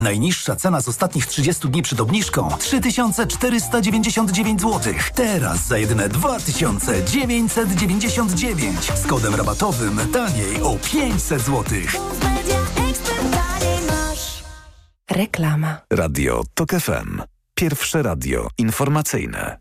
Najniższa cena z ostatnich 30 dni przed obniżką 3499 zł. Teraz za jedyne 2999. Z kodem rabatowym taniej o 500 zł. Reklama. Radio TOK FM. Pierwsze radio informacyjne.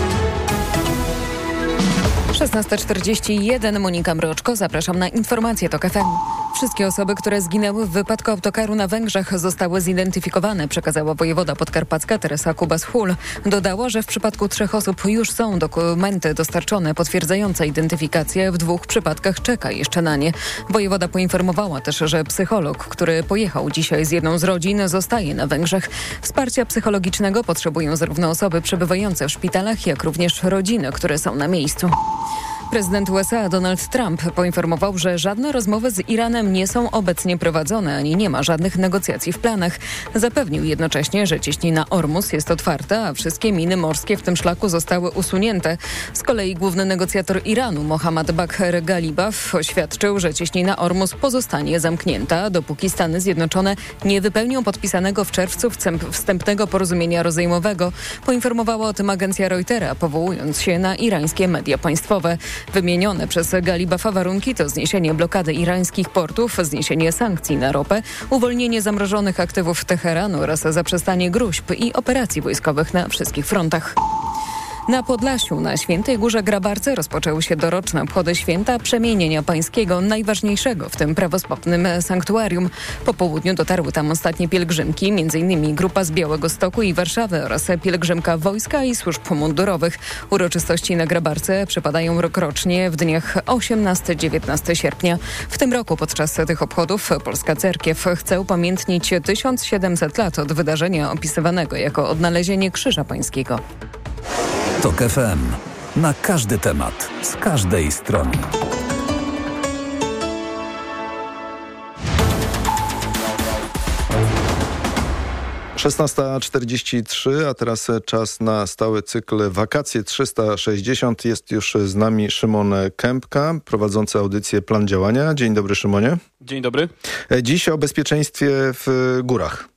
16:41. Monika Mroczko. Zapraszam na informacje TOK FM. Wszystkie osoby, które zginęły w wypadku autokaru na Węgrzech, zostały zidentyfikowane, przekazała wojewoda podkarpacka Teresa Kubas-Hul. Dodała, że w przypadku 3 osób już są dokumenty dostarczone potwierdzające identyfikację. W 2 przypadkach czeka jeszcze na nie. Wojewoda poinformowała też, że psycholog, który pojechał dzisiaj z jedną z rodzin, zostaje na Węgrzech. Wsparcia psychologicznego potrzebują zarówno osoby przebywające w szpitalach, jak również rodziny, które są na miejscu. Prezydent USA Donald Trump poinformował, że żadne rozmowy z Iranem nie są obecnie prowadzone, ani nie ma żadnych negocjacji w planach. Zapewnił jednocześnie, że cieśnina Ormus jest otwarta, a wszystkie miny morskie w tym szlaku zostały usunięte. Z kolei główny negocjator Iranu Mohammad Bagher Galibaf oświadczył, że cieśnina Ormus pozostanie zamknięta, dopóki Stany Zjednoczone nie wypełnią podpisanego w czerwcu wstępnego porozumienia rozejmowego. Poinformowała o tym agencja Reutera, powołując się na irańskie media państwowe. Wymienione przez Galibafa warunki to zniesienie blokady irańskich portów, zniesienie sankcji na ropę, uwolnienie zamrożonych aktywów Teheranu oraz zaprzestanie gróźb i operacji wojskowych na wszystkich frontach. Na Podlasiu, na Świętej Górze Grabarce rozpoczęły się doroczne obchody Święta Przemienienia Pańskiego, najważniejszego w tym prawosławnym sanktuarium. Po południu dotarły tam ostatnie pielgrzymki, m.in. grupa z Białegostoku i Warszawy oraz pielgrzymka wojska i służb mundurowych. Uroczystości na Grabarce przypadają rokrocznie w dniach 18-19 sierpnia. W tym roku podczas tych obchodów Polska Cerkiew chce upamiętnić 1700 lat od wydarzenia opisywanego jako odnalezienie Krzyża Pańskiego. TOK FM. Na każdy temat, z każdej strony. Szesnasta 43, a teraz czas na stały cykl Wakacje 360. Jest już z nami Szymon Kępka, prowadzący audycję Plan Działania. Dzień dobry, Szymonie. Dzień dobry. Dziś o bezpieczeństwie w górach.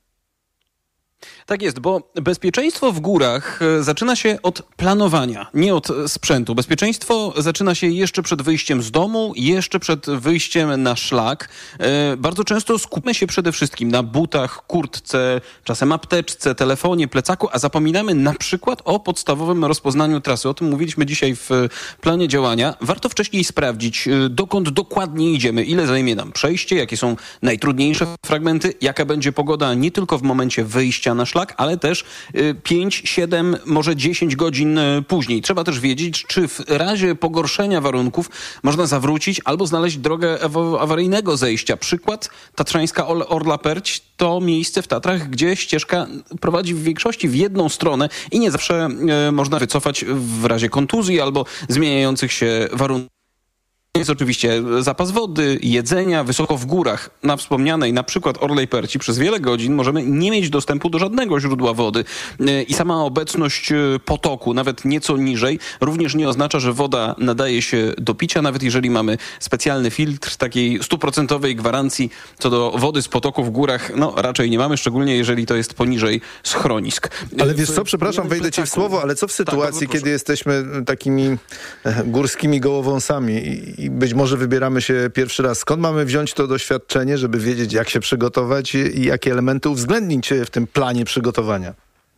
Tak jest, bo bezpieczeństwo w górach zaczyna się od planowania, nie od sprzętu. Bezpieczeństwo zaczyna się jeszcze przed wyjściem z domu, jeszcze przed wyjściem na szlak. Bardzo często skupmy się przede wszystkim na butach, kurtce, czasem apteczce, telefonie, plecaku, a zapominamy na przykład o podstawowym rozpoznaniu trasy. O tym mówiliśmy dzisiaj w planie działania. Warto wcześniej sprawdzić, dokąd dokładnie idziemy, ile zajmie nam przejście, jakie są najtrudniejsze fragmenty, jaka będzie pogoda nie tylko w momencie wyjścia na szlak, ale też 5, 7, może 10 godzin później. Trzeba też wiedzieć, czy w razie pogorszenia warunków można zawrócić albo znaleźć drogę awaryjnego zejścia. Przykład tatrzańska Orla Perć to miejsce w Tatrach, gdzie ścieżka prowadzi w większości w jedną stronę i nie zawsze można wycofać w razie kontuzji albo zmieniających się warunków. Jest oczywiście zapas wody, jedzenia. Wysoko w górach, na wspomnianej na przykład Orlej Perci, przez wiele godzin możemy nie mieć dostępu do żadnego źródła wody. I sama obecność potoku, nawet nieco niżej, również nie oznacza, że woda nadaje się do picia, nawet jeżeli mamy specjalny filtr, takiej 100% gwarancji co do wody z potoku w górach, no raczej nie mamy, szczególnie jeżeli to jest poniżej schronisk. Ale wiesz co, przepraszam, wejdę ci w słowo, ale co w sytuacji, kiedy jesteśmy takimi górskimi gołowąsami i być może wybieramy się pierwszy raz. Skąd mamy wziąć to doświadczenie, żeby wiedzieć, jak się przygotować i jakie elementy uwzględnić w tym planie przygotowania?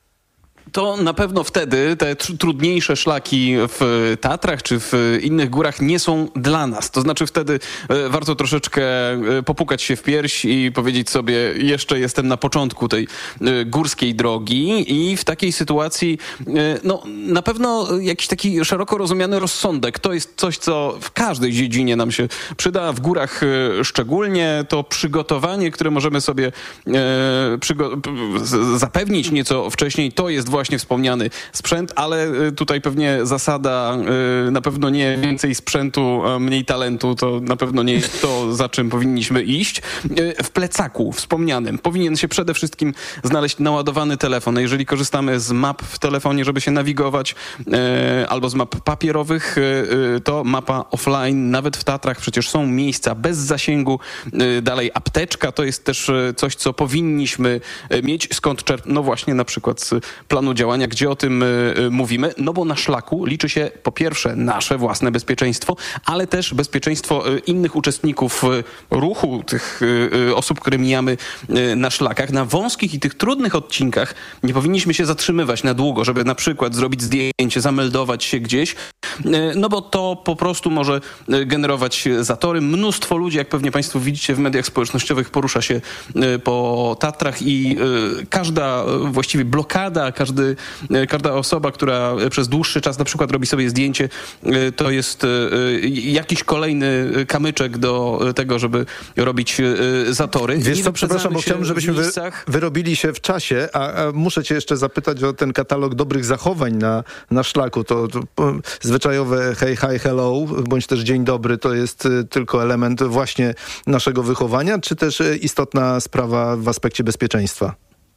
To na pewno wtedy te trudniejsze szlaki w Tatrach czy w innych górach nie są dla nas. To znaczy wtedy warto troszeczkę popukać się w pierś i powiedzieć sobie, jeszcze jestem na początku tej górskiej drogi i w takiej sytuacji no na pewno jakiś taki szeroko rozumiany rozsądek. To jest coś, co w każdej dziedzinie nam się przyda, w górach szczególnie. To przygotowanie, które możemy sobie zapewnić nieco wcześniej, to jest właśnie właśnie wspomniany sprzęt, ale tutaj pewnie zasada, na pewno nie więcej sprzętu, mniej talentu, to na pewno nie jest to, za czym powinniśmy iść. W plecaku wspomnianym powinien się przede wszystkim znaleźć naładowany telefon. Jeżeli korzystamy z map w telefonie, żeby się nawigować, albo z map papierowych, to mapa offline, nawet w Tatrach przecież są miejsca bez zasięgu. Dalej apteczka to jest też coś, co powinniśmy mieć. Skąd no właśnie na przykład z planu działania, gdzie o tym mówimy, no bo na szlaku liczy się po pierwsze nasze własne bezpieczeństwo, ale też bezpieczeństwo innych uczestników ruchu, tych osób, które mijamy na szlakach. Na wąskich i tych trudnych odcinkach nie powinniśmy się zatrzymywać na długo, żeby na przykład zrobić zdjęcie, zameldować się gdzieś, no bo to po prostu może generować zatory. Mnóstwo ludzi, jak pewnie państwo widzicie w mediach społecznościowych, porusza się po Tatrach i każda właściwie blokada, każda osoba, która przez dłuższy czas na przykład robi sobie zdjęcie, to jest jakiś kolejny kamyczek do tego, żeby robić zatory. Wiesz co, przepraszam, bo chciałbym, żebyśmy wyrobili się w czasie, a muszę cię jeszcze zapytać o ten katalog dobrych zachowań na szlaku. To zwyczajowe hej, hi, hello, bądź też dzień dobry, to jest tylko element właśnie naszego wychowania, czy też istotna sprawa w aspekcie bezpieczeństwa?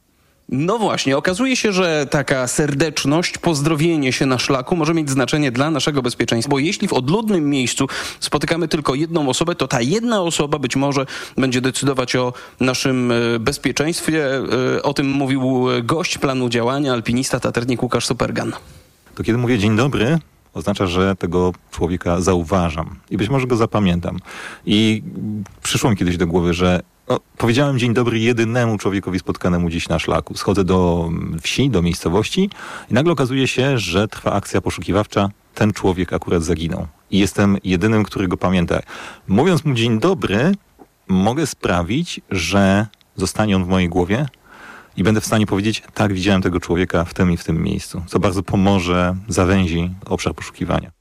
No właśnie, okazuje się, że taka serdeczność, pozdrowienie się na szlaku może mieć znaczenie dla naszego bezpieczeństwa, bo jeśli w odludnym miejscu spotykamy tylko jedną osobę, to ta jedna osoba być może będzie decydować o naszym bezpieczeństwie. O tym mówił gość planu działania, alpinista, taternik Łukasz Supergan. To kiedy mówię dzień dobry, oznacza, że tego człowieka zauważam i być może go zapamiętam. I przyszło mi kiedyś do głowy, że powiedziałem dzień dobry jedynemu człowiekowi spotkanemu dziś na szlaku. Schodzę do wsi, do miejscowości i nagle okazuje się, że trwa akcja poszukiwawcza. Ten człowiek akurat zaginął. I jestem jedynym, który go pamięta. Mówiąc mu dzień dobry, mogę sprawić, że zostanie on w mojej głowie i będę w stanie powiedzieć, tak, widziałem tego człowieka w tym i w tym miejscu. Co bardzo pomoże, zawęzi obszar poszukiwania.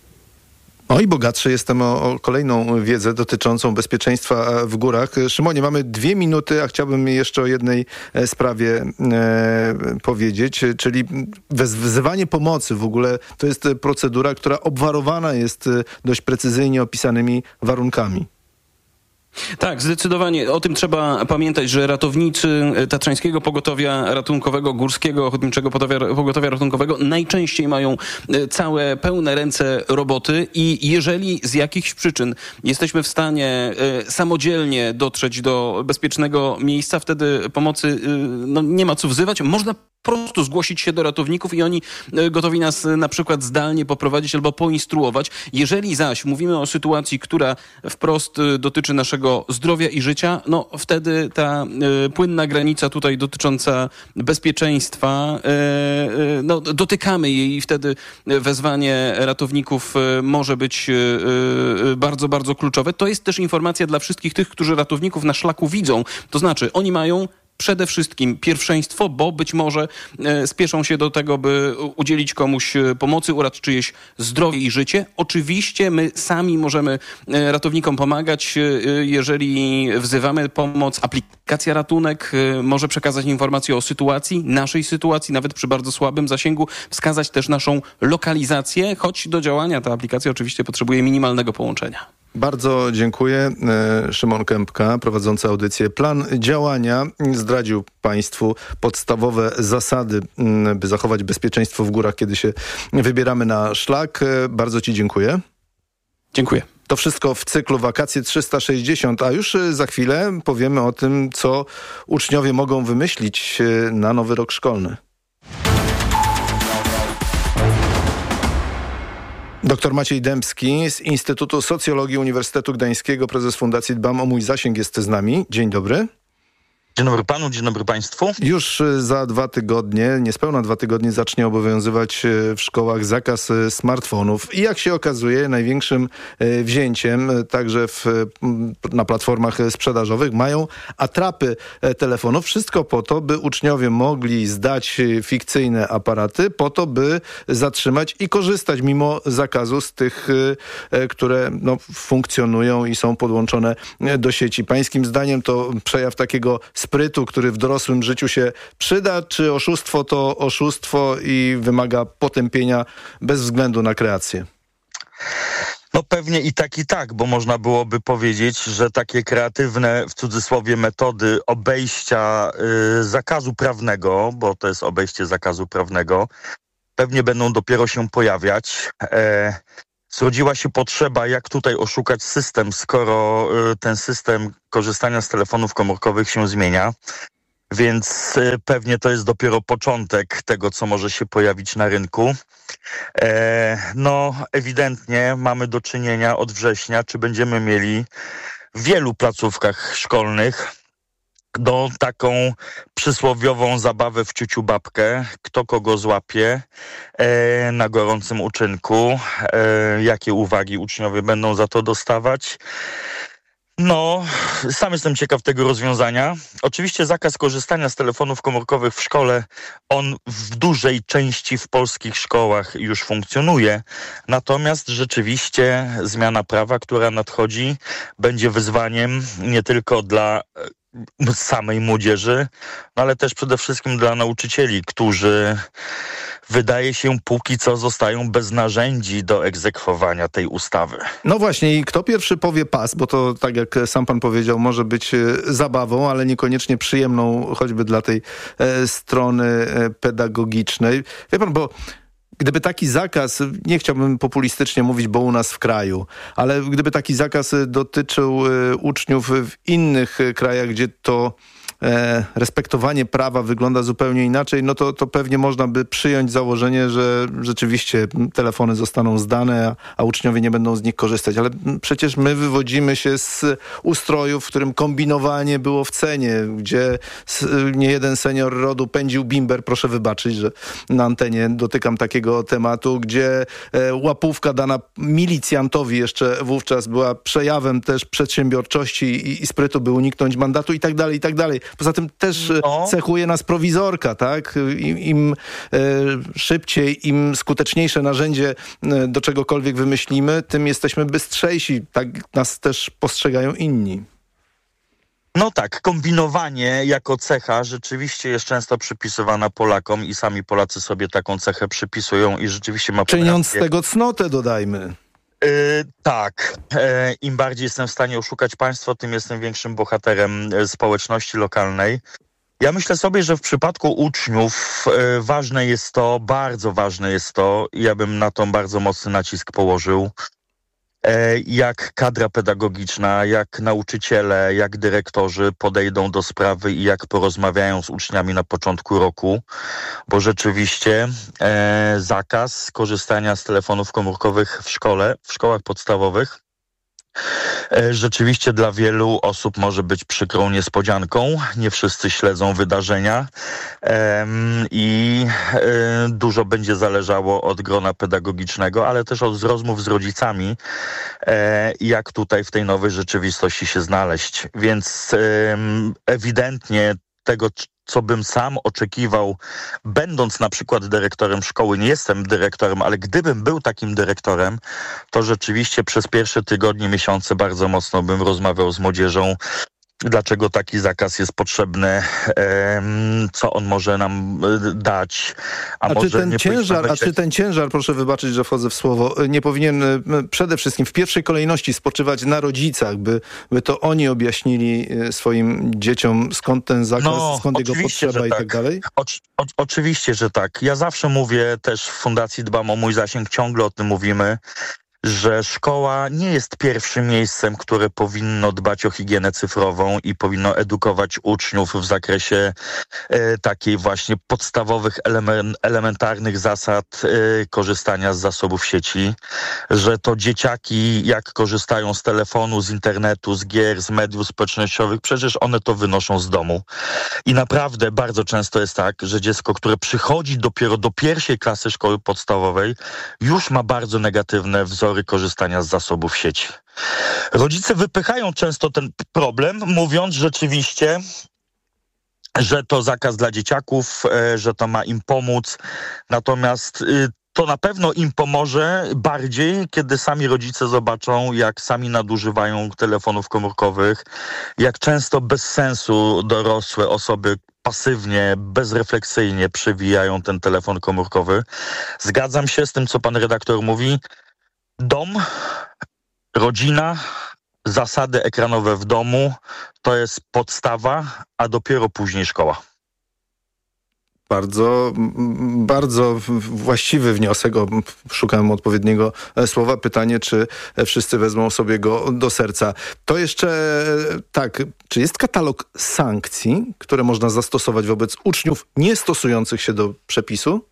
Oj, bogatszy jestem o kolejną wiedzę dotyczącą bezpieczeństwa w górach. Szymonie, mamy 2 minuty, a chciałbym jeszcze o jednej sprawie powiedzieć, czyli wzywanie pomocy w ogóle to jest procedura, która obwarowana jest dość precyzyjnie opisanymi warunkami. Tak, zdecydowanie. O tym trzeba pamiętać, że ratownicy Tatrzańskiego Pogotowia Ratunkowego, Górskiego Ochotniczego Pogotowia Ratunkowego najczęściej mają całe, pełne ręce roboty i jeżeli z jakichś przyczyn jesteśmy w stanie samodzielnie dotrzeć do bezpiecznego miejsca, wtedy pomocy nie ma co wzywać. Można po prostu zgłosić się do ratowników i oni gotowi nas na przykład zdalnie poprowadzić albo poinstruować. Jeżeli zaś mówimy o sytuacji, która wprost dotyczy naszego zdrowia i życia, no wtedy ta płynna granica tutaj dotycząca bezpieczeństwa, dotykamy jej i wtedy wezwanie ratowników może być bardzo, bardzo kluczowe. To jest też informacja dla wszystkich tych, którzy ratowników na szlaku widzą. To znaczy, oni mają przede wszystkim pierwszeństwo, bo być może spieszą się do tego, by udzielić komuś pomocy, uratować czyjeś zdrowie i życie. Oczywiście my sami możemy ratownikom pomagać, jeżeli wzywamy pomoc. Aplikacja Ratunek może przekazać informacje o sytuacji, naszej sytuacji, nawet przy bardzo słabym zasięgu, wskazać też naszą lokalizację, choć do działania ta aplikacja oczywiście potrzebuje minimalnego połączenia. Bardzo dziękuję. Szymon Kępka, prowadzący audycję Plan Działania, zdradził Państwu podstawowe zasady, by zachować bezpieczeństwo w górach, kiedy się wybieramy na szlak. Bardzo Ci dziękuję. Dziękuję. To wszystko w cyklu Wakacje 360, a już za chwilę powiemy o tym, co uczniowie mogą wymyślić na nowy rok szkolny. Dr Maciej Dębski z Instytutu Socjologii Uniwersytetu Gdańskiego, prezes Fundacji Dbam o Mój Zasięg jest z nami. Dzień dobry. Dzień dobry panu, dzień dobry państwu. Już za 2 tygodnie, niespełna 2 tygodnie zacznie obowiązywać w szkołach zakaz smartfonów. I jak się okazuje, największym wzięciem także na platformach sprzedażowych mają atrapy telefonów. Wszystko po to, by uczniowie mogli zdać fikcyjne aparaty, po to, by zatrzymać i korzystać mimo zakazu z tych, które funkcjonują i są podłączone do sieci. Pańskim zdaniem to przejaw takiego sprytu, który w dorosłym życiu się przyda, czy oszustwo to oszustwo i wymaga potępienia bez względu na kreację? No pewnie i tak, bo można byłoby powiedzieć, że takie kreatywne, w cudzysłowie, metody obejścia zakazu prawnego, bo to jest obejście zakazu prawnego, pewnie będą dopiero się pojawiać. Zrodziła się potrzeba, jak tutaj oszukać system, skoro ten system korzystania z telefonów komórkowych się zmienia. Więc pewnie to jest dopiero początek tego, co może się pojawić na rynku. No, ewidentnie mamy do czynienia od września, czy będziemy mieli w wielu placówkach szkolnych taką przysłowiową zabawę w ciuciu babkę, kto kogo złapie na gorącym uczynku, jakie uwagi uczniowie będą za to dostawać. No, sam jestem ciekaw tego rozwiązania. Oczywiście zakaz korzystania z telefonów komórkowych w szkole, on w dużej części w polskich szkołach już funkcjonuje. Natomiast rzeczywiście zmiana prawa, która nadchodzi, będzie wyzwaniem nie tylko dla samej młodzieży, no ale też przede wszystkim dla nauczycieli, którzy wydaje się póki co zostają bez narzędzi do egzekwowania tej ustawy. No właśnie i kto pierwszy powie pas, bo to tak jak sam pan powiedział, może być zabawą, ale niekoniecznie przyjemną choćby dla tej strony pedagogicznej. Wie pan, bo gdyby taki zakaz, nie chciałbym populistycznie mówić, bo u nas w kraju, ale gdyby taki zakaz dotyczył uczniów w innych krajach, gdzie to respektowanie prawa wygląda zupełnie inaczej, no to pewnie można by przyjąć założenie, że rzeczywiście telefony zostaną zdane, a uczniowie nie będą z nich korzystać. Ale przecież my wywodzimy się z ustroju, w którym kombinowanie było w cenie, gdzie niejeden senior rodu pędził bimber, proszę wybaczyć, że na antenie dotykam takiego tematu, gdzie łapówka dana milicjantowi jeszcze wówczas była przejawem też przedsiębiorczości i sprytu, by uniknąć mandatu i tak dalej, i tak dalej. Poza tym też cechuje nas prowizorka, tak? Im szybciej, im skuteczniejsze narzędzie do czegokolwiek wymyślimy, tym jesteśmy bystrzejsi. Tak nas też postrzegają inni. No tak, kombinowanie jako cecha rzeczywiście jest często przypisywana Polakom i sami Polacy sobie taką cechę przypisują i rzeczywiście ma... Czyniąc z tego cnotę, dodajmy. Tak, im bardziej jestem w stanie oszukać państwo, tym jestem większym bohaterem społeczności lokalnej. Ja myślę sobie, że w przypadku uczniów ważne jest to, bardzo ważne jest to, ja bym na to bardzo mocny nacisk położył, jak kadra pedagogiczna, jak nauczyciele, jak dyrektorzy podejdą do sprawy i jak porozmawiają z uczniami na początku roku, bo rzeczywiście zakaz korzystania z telefonów komórkowych w szkołach podstawowych rzeczywiście dla wielu osób może być przykrą niespodzianką. Nie wszyscy śledzą wydarzenia i dużo będzie zależało od grona pedagogicznego, ale też od rozmów z rodzicami, jak tutaj w tej nowej rzeczywistości się znaleźć. Więc ewidentnie tego, co bym sam oczekiwał, będąc na przykład dyrektorem szkoły, nie jestem dyrektorem, ale gdybym był takim dyrektorem, to rzeczywiście przez pierwsze tygodnie, miesiące bardzo mocno bym rozmawiał z młodzieżą, dlaczego taki zakaz jest potrzebny, co on może nam dać. Czy ten ciężar, proszę wybaczyć, że wchodzę w słowo, nie powinien przede wszystkim w pierwszej kolejności spoczywać na rodzicach, by to oni objaśnili swoim dzieciom, skąd ten zakaz, skąd jego potrzeba i tak dalej? Oczywiście, że tak. Ja zawsze mówię też w Fundacji Dbam o Mój Zasięg, ciągle o tym mówimy, że szkoła nie jest pierwszym miejscem, które powinno dbać o higienę cyfrową i powinno edukować uczniów w zakresie takiej właśnie podstawowych, elementarnych zasad korzystania z zasobów sieci, że to dzieciaki jak korzystają z telefonu, z internetu, z gier, z mediów społecznościowych, przecież one to wynoszą z domu. I naprawdę bardzo często jest tak, że dziecko, które przychodzi dopiero do pierwszej klasy szkoły podstawowej, już ma bardzo negatywne wzory korzystania z zasobów sieci. Rodzice wypychają często ten problem, mówiąc rzeczywiście, że to zakaz dla dzieciaków, że to ma im pomóc. Natomiast to na pewno im pomoże bardziej, kiedy sami rodzice zobaczą, jak sami nadużywają telefonów komórkowych, jak często bez sensu dorosłe osoby pasywnie, bezrefleksyjnie przewijają ten telefon komórkowy. Zgadzam się z tym, co pan redaktor mówi. Dom, rodzina, zasady ekranowe w domu to jest podstawa, a dopiero później szkoła. Bardzo, bardzo właściwy wniosek. Szukałem odpowiedniego słowa. Pytanie, czy wszyscy wezmą sobie go do serca. To jeszcze tak, czy jest katalog sankcji, które można zastosować wobec uczniów nie stosujących się do przepisu?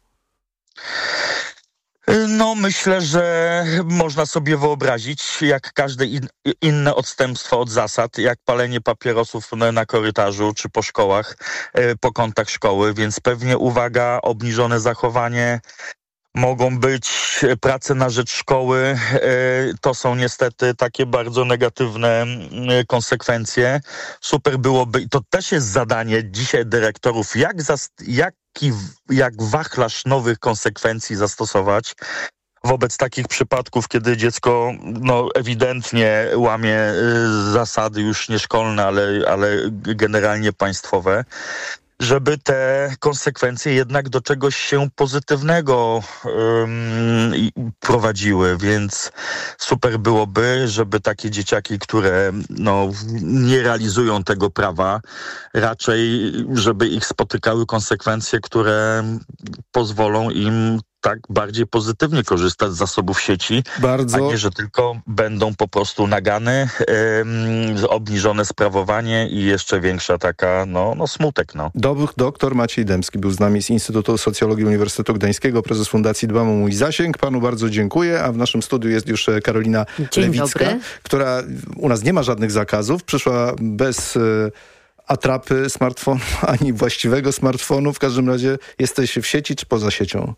No myślę, że można sobie wyobrazić, jak każde inne odstępstwo od zasad, jak palenie papierosów na korytarzu czy po szkołach, po kątach szkoły, więc pewnie uwaga, obniżone zachowanie, mogą być prace na rzecz szkoły. To są niestety takie bardzo negatywne konsekwencje. Super byłoby, i to też jest zadanie dzisiaj dyrektorów, jak wachlarz nowych konsekwencji zastosować wobec takich przypadków, kiedy dziecko ewidentnie łamie zasady już nie szkolne, ale generalnie państwowe, żeby te konsekwencje jednak do czegoś się pozytywnego prowadziły, więc super byłoby, żeby takie dzieciaki, które nie realizują tego prawa, raczej żeby ich spotykały konsekwencje, które pozwolą im tak bardziej pozytywnie korzystać z zasobów sieci, a nie, że tylko będą po prostu nagany, obniżone sprawowanie i jeszcze większa taka, smutek. Doktor Maciej Dębski był z nami z Instytutu Socjologii Uniwersytetu Gdańskiego, prezes Fundacji Dbam o mój zasięg. Panu bardzo dziękuję, a w naszym studiu jest już Karolina Lewicka, która u nas nie ma żadnych zakazów, przyszła bez atrapy smartfonu, ani właściwego smartfonu. W każdym razie jesteś w sieci czy poza siecią?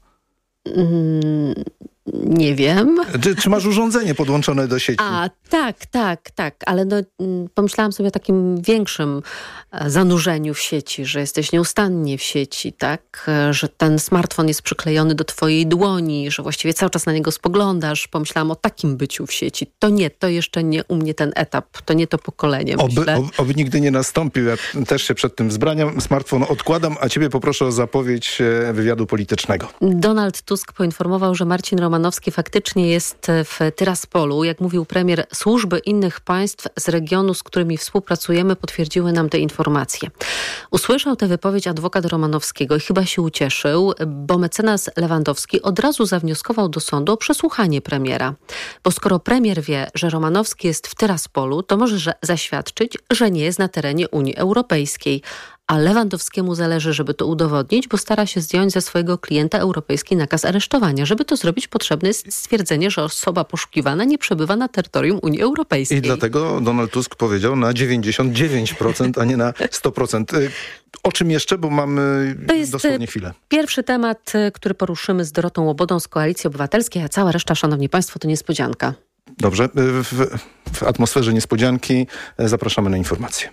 Nie wiem. Czy masz urządzenie podłączone do sieci? Tak, ale pomyślałam sobie o takim większym zanurzeniu w sieci, że jesteś nieustannie w sieci, tak? Że ten smartfon jest przyklejony do twojej dłoni, że właściwie cały czas na niego spoglądasz. Pomyślałam o takim byciu w sieci. To jeszcze nie u mnie ten etap, to nie to pokolenie, myślę. Oby nigdy nie nastąpił. Ja też się przed tym wzbraniam. Smartfon odkładam, a ciebie poproszę o zapowiedź wywiadu politycznego. Donald Tusk poinformował, że Marcin Romanowski faktycznie jest w Tyraspolu. Jak mówił premier, służby innych państw z regionu, z którymi współpracujemy, potwierdziły nam te informacje. Usłyszał tę wypowiedź adwokat Romanowskiego i chyba się ucieszył, bo mecenas Lewandowski od razu zawnioskował do sądu o przesłuchanie premiera. Bo skoro premier wie, że Romanowski jest w Tyraspolu, to może zaświadczyć, że nie jest na terenie Unii Europejskiej. A Lewandowskiemu zależy, żeby to udowodnić, bo stara się zdjąć ze swojego klienta europejski nakaz aresztowania. Żeby to zrobić, potrzebne jest stwierdzenie, że osoba poszukiwana nie przebywa na terytorium Unii Europejskiej. I dlatego Donald Tusk powiedział na 99%, a nie na 100%. O czym jeszcze? Bo mamy dosłownie chwilę. Pierwszy temat, który poruszymy z Dorotą Łobodą z Koalicji Obywatelskiej, a cała reszta, szanowni państwo, to niespodzianka. Dobrze. W atmosferze niespodzianki zapraszamy na informacje.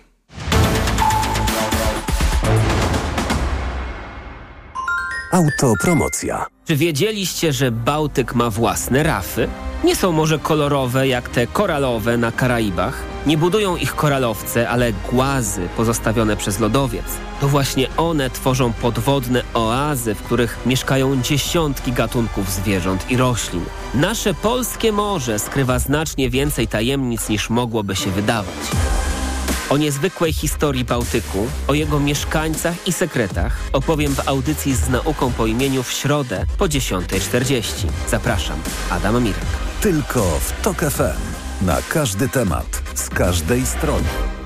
Autopromocja. Czy wiedzieliście, że Bałtyk ma własne rafy? Nie są może kolorowe jak te koralowe na Karaibach. Nie budują ich koralowce, ale głazy pozostawione przez lodowiec. To właśnie one tworzą podwodne oazy, w których mieszkają dziesiątki gatunków zwierząt i roślin. Nasze polskie morze skrywa znacznie więcej tajemnic niż mogłoby się wydawać. O niezwykłej historii Bałtyku, o jego mieszkańcach i sekretach opowiem w audycji z nauką po imieniu w środę po 10:40. Zapraszam, Adam Mirek. Tylko w TOK FM. Na każdy temat, z każdej strony.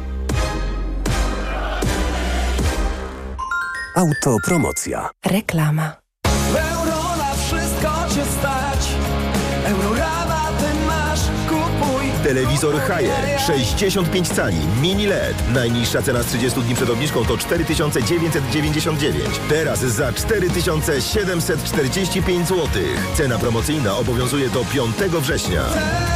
Autopromocja. Reklama. Euro na wszystko cię stać. Eurorabaty masz, kupuj. Telewizor Haier 65 cali, mini LED. Najniższa cena z 30 dni przed obniżką to 4999. Teraz za 4745 zł. Cena promocyjna obowiązuje do 5 września.